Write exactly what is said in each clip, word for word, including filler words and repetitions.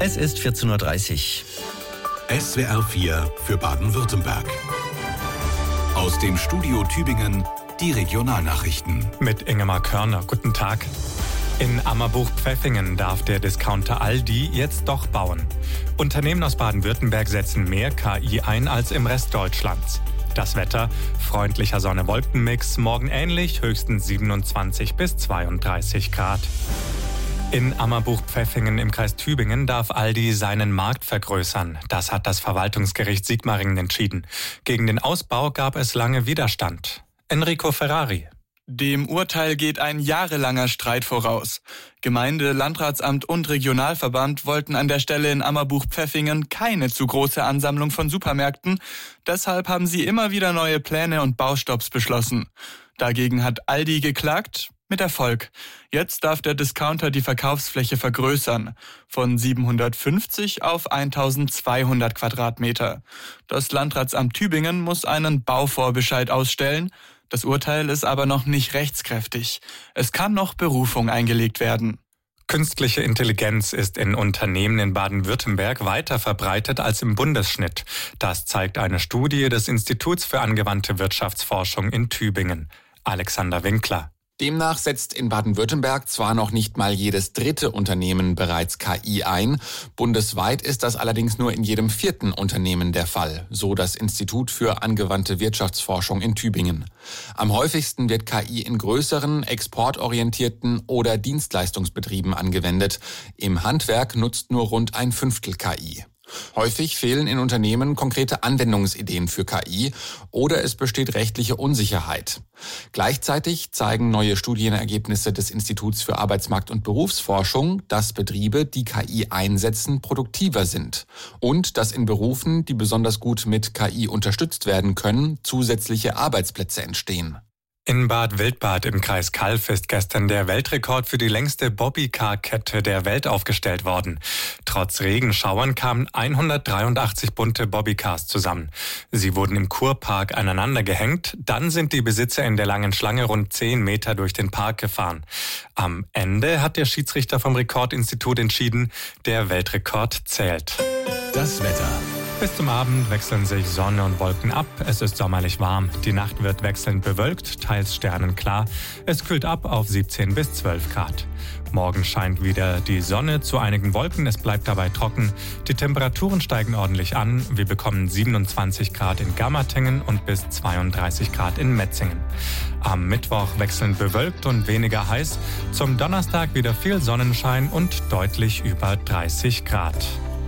Es ist vierzehn Uhr dreißig. S W R vier für Baden-Württemberg. Aus dem Studio Tübingen die Regionalnachrichten. Mit Ingemar Körner. Guten Tag. In Ammerbuch-Pfäffingen darf der Discounter Aldi jetzt doch bauen. Unternehmen aus Baden-Württemberg setzen mehr K I ein als im Rest Deutschlands. Das Wetter, freundlicher Sonne-Wolken-Mix, morgen ähnlich, höchstens siebenundzwanzig bis zweiunddreißig Grad. In Ammerbuch-Pfäffingen im Kreis Tübingen darf Aldi seinen Markt vergrößern. Das hat das Verwaltungsgericht Sigmaringen entschieden. Gegen den Ausbau gab es lange Widerstand. Enrico Ferrari. Dem Urteil geht ein jahrelanger Streit voraus. Gemeinde, Landratsamt und Regionalverband wollten an der Stelle in Ammerbuch-Pfäffingen keine zu große Ansammlung von Supermärkten. Deshalb haben sie immer wieder neue Pläne und Baustopps beschlossen. Dagegen hat Aldi geklagt, mit Erfolg. Jetzt darf der Discounter die Verkaufsfläche vergrößern. Von siebenhundertfünfzig auf eintausendzweihundert Quadratmeter. Das Landratsamt Tübingen muss einen Bauvorbescheid ausstellen. Das Urteil ist aber noch nicht rechtskräftig. Es kann noch Berufung eingelegt werden. Künstliche Intelligenz ist in Unternehmen in Baden-Württemberg weiter verbreitet als im Bundesschnitt. Das zeigt eine Studie des Instituts für angewandte Wirtschaftsforschung in Tübingen. Alexander Winkler. Demnach setzt in Baden-Württemberg zwar noch nicht mal jedes dritte Unternehmen bereits K I ein. Bundesweit ist das allerdings nur in jedem vierten Unternehmen der Fall, so das Institut für angewandte Wirtschaftsforschung in Tübingen. Am häufigsten wird K I in größeren, exportorientierten oder Dienstleistungsbetrieben angewendet. Im Handwerk nutzt nur rund ein Fünftel K I. Häufig fehlen in Unternehmen konkrete Anwendungsideen für K I oder es besteht rechtliche Unsicherheit. Gleichzeitig zeigen neue Studienergebnisse des Instituts für Arbeitsmarkt- und Berufsforschung, dass Betriebe, die K I einsetzen, produktiver sind und dass in Berufen, die besonders gut mit K I unterstützt werden können, zusätzliche Arbeitsplätze entstehen. In Bad Wildbad im Kreis Calw ist gestern der Weltrekord für die längste Bobbycar-Kette der Welt aufgestellt worden. Trotz Regenschauern kamen hundertdreiundachtzig bunte Bobbycars zusammen. Sie wurden im Kurpark aneinander gehängt. Dann sind die Besitzer in der langen Schlange rund zehn Meter durch den Park gefahren. Am Ende hat der Schiedsrichter vom Rekordinstitut entschieden, der Weltrekord zählt. Das Wetter. Bis zum Abend wechseln sich Sonne und Wolken ab. Es ist sommerlich warm. Die Nacht wird wechselnd bewölkt, teils sternenklar. Es kühlt ab auf siebzehn bis zwölf Grad. Morgen scheint wieder die Sonne, zu einigen Wolken. Es bleibt dabei trocken. Die Temperaturen steigen ordentlich an. Wir bekommen siebenundzwanzig Grad in Gammertingen und bis zweiunddreißig Grad in Metzingen. Am Mittwoch wechselnd bewölkt und weniger heiß. Zum Donnerstag wieder viel Sonnenschein und deutlich über dreißig Grad.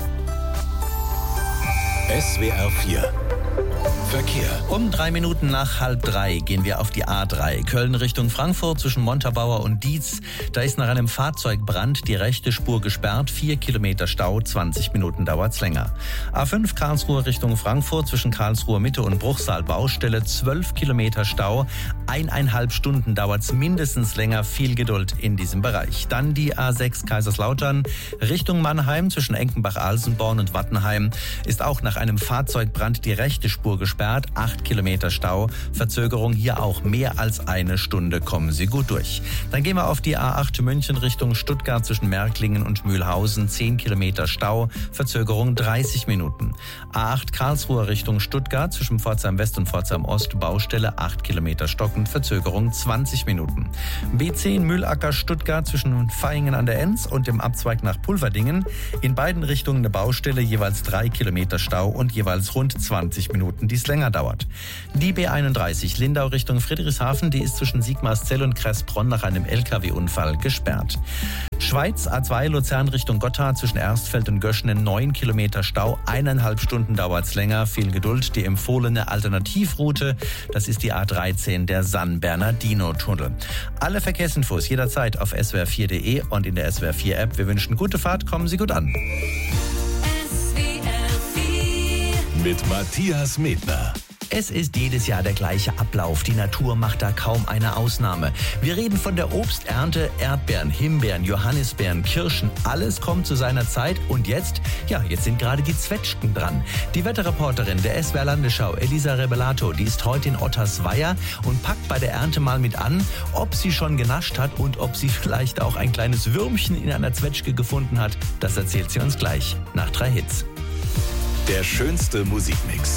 S W R vier Verkehr. Um drei Minuten nach halb drei gehen wir auf die A drei. Köln Richtung Frankfurt zwischen Montabaur und Dietz. Da ist nach einem Fahrzeugbrand die rechte Spur gesperrt. Vier Kilometer Stau, zwanzig Minuten dauert's länger. A fünf Karlsruhe Richtung Frankfurt zwischen Karlsruhe Mitte und Bruchsal Baustelle. zwölf Kilometer Stau. Eineinhalb Stunden dauert's mindestens länger. Viel Geduld in diesem Bereich. Dann die A sechs Kaiserslautern Richtung Mannheim zwischen Enkenbach-Alsenborn und Wattenheim. Ist auch nach einem Fahrzeugbrand die rechte Spur gesperrt. acht Kilometer Stau. Verzögerung hier auch mehr als eine Stunde. Kommen Sie gut durch. Dann gehen wir auf die A acht München Richtung Stuttgart zwischen Märklingen und Mühlhausen. zehn Kilometer Stau. Verzögerung dreißig Minuten. A acht Karlsruhe Richtung Stuttgart zwischen Pforzheim West und Pforzheim Ost. Baustelle acht Kilometer stockend. Verzögerung zwanzig Minuten. B zehn Mühlacker Stuttgart zwischen Vaihingen an der Enz und dem Abzweig nach Pulverdingen. In beiden Richtungen eine Baustelle, jeweils drei Kilometer Stau und jeweils rund zwanzig Minuten, die es länger dauert. Die B einunddreißig Lindau Richtung Friedrichshafen, die ist zwischen Sigmarszell und Kressbronn nach einem L K W-Unfall gesperrt. Schweiz A zwei Luzern Richtung Gotthard zwischen Erstfeld und Göschenen neun Kilometer Stau, eineinhalb Stunden dauert's länger, viel Geduld. Die empfohlene Alternativroute, das ist die A dreizehn, der San-Bernardino-Tunnel. Alle Verkehrsinfos jederzeit auf S W R vier Punkt de und in der S W R vier App. Wir wünschen gute Fahrt, kommen Sie gut an. Mit Matthias Medner. Es ist jedes Jahr der gleiche Ablauf. Die Natur macht da kaum eine Ausnahme. Wir reden von der Obsternte. Erdbeeren, Himbeeren, Johannisbeeren, Kirschen. Alles kommt zu seiner Zeit. Und jetzt? Ja, jetzt sind gerade die Zwetschgen dran. Die Wetterreporterin der S W R Landesschau, Elisa Rebellato, die ist heute in Ottersweier und packt bei der Ernte mal mit an, ob sie schon genascht hat und ob sie vielleicht auch ein kleines Würmchen in einer Zwetschge gefunden hat. Das erzählt sie uns gleich nach drei Hits. Der schönste Musikmix.